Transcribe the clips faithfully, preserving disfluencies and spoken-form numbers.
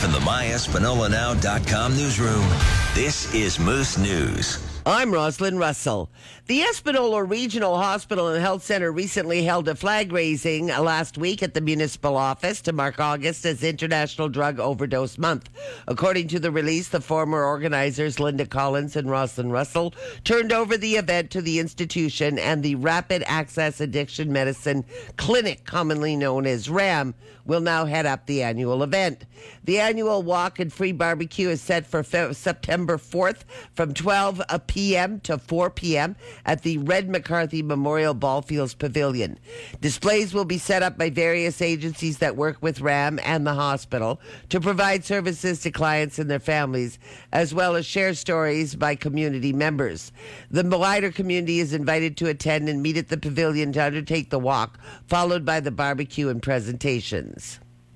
from the my espanola now dot com newsroom, this is Moose News. I'm Rosalind Russell. The Espanola Regional Hospital and Health Center recently held a flag raising last week at the municipal office to mark August as International Drug Overdose Month. According to the release, the former organizers Linda Collins and Rosalind Russell turned over the event to the institution and the Rapid Access Addiction Medicine Clinic, commonly known as RAM, will now head up the annual event. The annual walk and free barbecue is set for fe- September fourth from twelve p.m. to four p.m. at the Red McCarthy Memorial Ballfields Pavilion. Displays will be set up by various agencies that work with RAM and the hospital to provide services to clients and their families, as well as share stories by community members. The wider community is invited to attend and meet at the pavilion to undertake the walk, followed by the barbecue and presentations.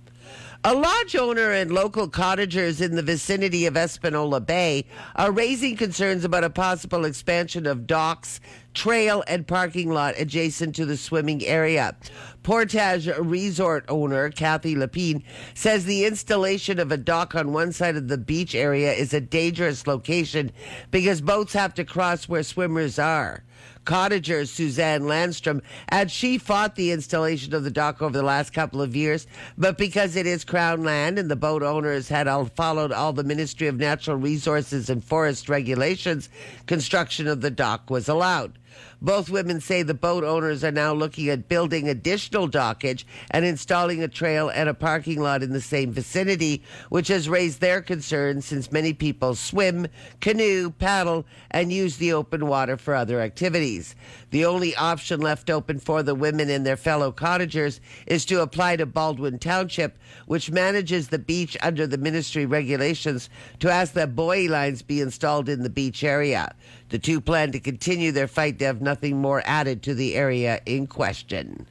A lodge owner and local cottagers in the vicinity of Espanola Bay are raising concerns about a possible expansion of docks, trail, and parking lot adjacent to the swimming area. Portage Resort owner Kathy Lapine says the installation of a dock on one side of the beach area is a dangerous location because boats have to cross where swimmers are. Cottager Suzanne Landstrom adds she fought the installation of the dock over the last couple of years, but because it is Crown land and the boat owners had all followed all the Ministry of Natural Resources and Forest regulations, construction of the dock was allowed. Both women say the boat owners are now looking at building additional dockage and installing a trail and a parking lot in the same vicinity, which has raised their concerns since many people swim, canoe, paddle, and use the open water for other activities. The only option left open for the women and their fellow cottagers is to apply to Baldwin Township, which manages the beach under the ministry regulations, to ask that buoy lines be installed in the beach area. The two plan to continue their fight to have nothing more added to the area in question.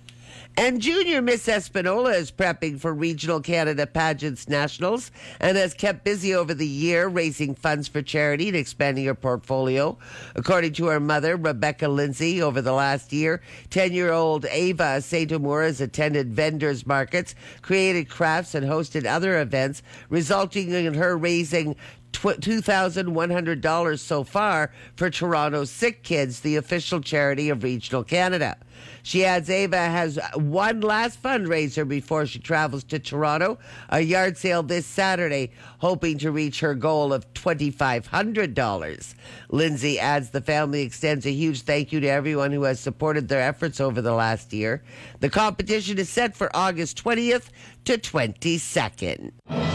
And Junior Miss Espanola is prepping for Regional Canada Pageants Nationals and has kept busy over the year raising funds for charity and expanding her portfolio. According to her mother, Rebecca Lindsay, over the last year, ten-year-old Ava Saint Amour has attended vendors markets, created crafts, and hosted other events, resulting in her raising two thousand one hundred dollars so far for Toronto Sick Kids, the official charity of Regional Canada. She adds Ava has one last fundraiser before she travels to Toronto, a yard sale this Saturday, hoping to reach her goal of two thousand five hundred dollars. Lindsay adds the family extends a huge thank you to everyone who has supported their efforts over the last year. The competition is set for August twentieth to twenty-second.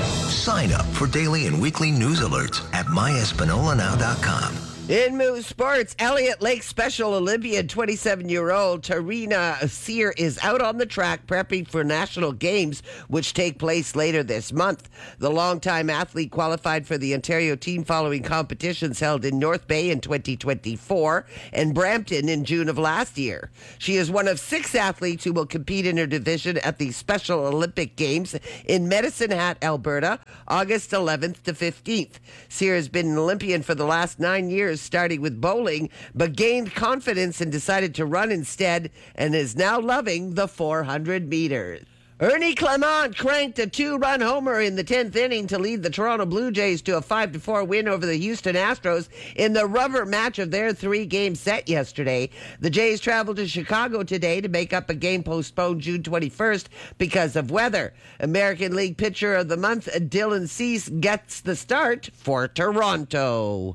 Sign up for daily and weekly news alerts at my espanola now dot com. In Moose Sports, Elliott Lake Special Olympian twenty-seven-year-old Tarina Sear is out on the track prepping for national games, which take place later this month. The longtime athlete qualified for the Ontario team following competitions held in North Bay in twenty twenty-four and Brampton in June of last year. She is one of six athletes who will compete in her division at the Special Olympic Games in Medicine Hat, Alberta, August eleventh to fifteenth. Sear has been an Olympian for the last nine years, starting with bowling, but gained confidence and decided to run instead and is now loving the four hundred meters. Ernie Clement cranked a two-run homer in the tenth inning to lead the Toronto Blue Jays to a five to four win over the Houston Astros in the rubber match of their three-game set yesterday. The Jays traveled to Chicago today to make up a game postponed June twenty-first because of weather. American League Pitcher of the Month Dylan Cease gets the start for Toronto.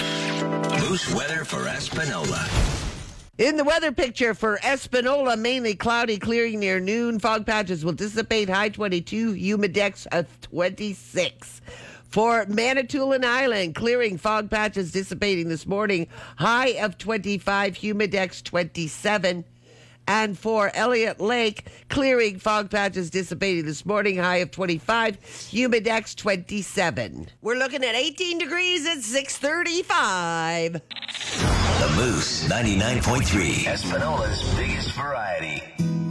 Moose weather for Espanola. In the weather picture for Espanola, mainly cloudy, clearing near noon. Fog patches will dissipate, high twenty-two, humidex of twenty-six. For Manitoulin Island, clearing, fog patches dissipating this morning, high of twenty-five, humidex twenty-seven. And for Elliott Lake, clearing, fog patches dissipating this morning, high of twenty-five, humidex twenty-seven. We're looking at eighteen degrees at six thirty-five. The Moose ninety-nine point three, Espanola's biggest variety.